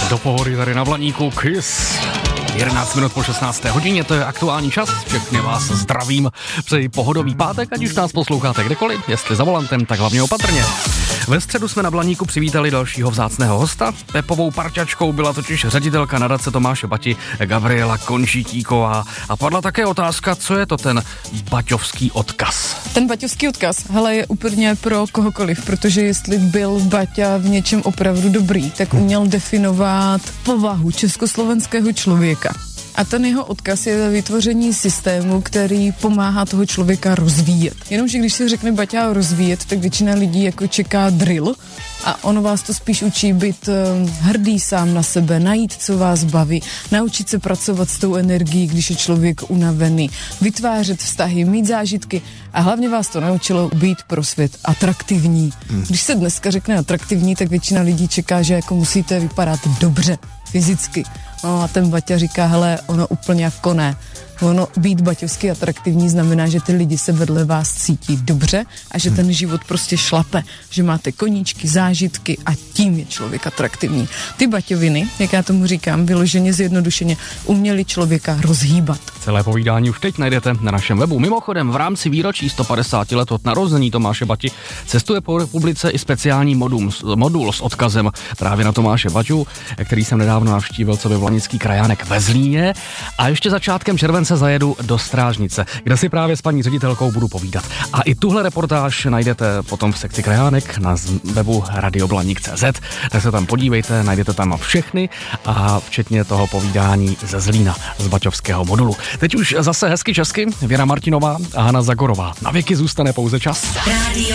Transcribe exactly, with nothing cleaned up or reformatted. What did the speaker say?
Do pohody tady na Blaníku Kiss. jedenáct minut po šestnácté hodině, to je aktuální čas. Všechny vás zdravím. Přeji pohodový pátek, ať už nás posloucháte kdekoliv, jestli za volantem, tak hlavně opatrně. Ve středu jsme na Blaníku přivítali dalšího vzácného hosta. Pepovou parťačkou byla totiž ředitelka nadace Tomáše Bati Gabriela Končitíková. A padla také otázka, co je to ten baťovský odkaz. Ten baťovský odkaz, hele, je úplně pro kohokoliv, protože jestli byl Baťa v něčem opravdu dobrý, tak uměl definovat povahu československého člověka. A ten jeho odkaz je vytvoření systému, který pomáhá toho člověka rozvíjet. Jenomže když se řekne Baťa rozvíjet, tak většina lidí jako čeká drill a on vás to spíš učí být hrdý sám na sebe, najít, co vás baví, naučit se pracovat s tou energií, když je člověk unavený, vytvářet vztahy, mít zážitky a hlavně vás to naučilo být pro svět atraktivní. Hmm. Když se dneska řekne atraktivní, tak většina lidí čeká, že jako musíte vypadat dobře, fyzicky. No a ten Baťa říká, hele, ono úplně jako ne. Ono být baťovsky atraktivní znamená, že ty lidi se vedle vás cítí dobře a že ten život prostě šlape, že máte koníčky, zážitky a tím je člověk atraktivní. Ty baťoviny, jak já tomu říkám, vyloženě zjednodušeně, uměli člověka rozhýbat. Celé povídání už teď najdete na našem webu. Mimochodem, v rámci výročí sto padesát let od narození Tomáše Bati cestuje po republice i speciální modul, modul s odkazem právě na Tomáše Baťu, který jsem nedávno navštívil, co by Vlanický krajánek ve Zlíně. A ještě začátkem července zajedu do Strážnice, kde si právě s paní ředitelkou budu povídat. A i tuhle reportáž najdete potom v sekci krajánek na webu radioblaník tečka cé zet, tak se tam podívejte, najdete tam všechny a včetně toho povídání ze Zlína, z baťovského modulu. Teď už zase hezky česky, Věra Martinová a Hana Zagorová. Na věky zůstane pouze čas.